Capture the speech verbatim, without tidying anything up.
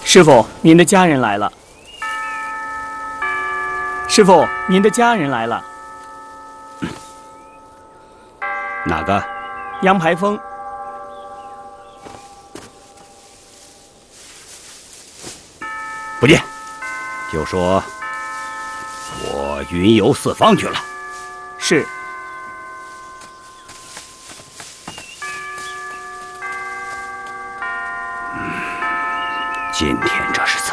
师傅，您的家人来了。师傅，您的家人来了。 哪个？ 杨排风。 不见，就说我云游四方去了。 是。 今天这是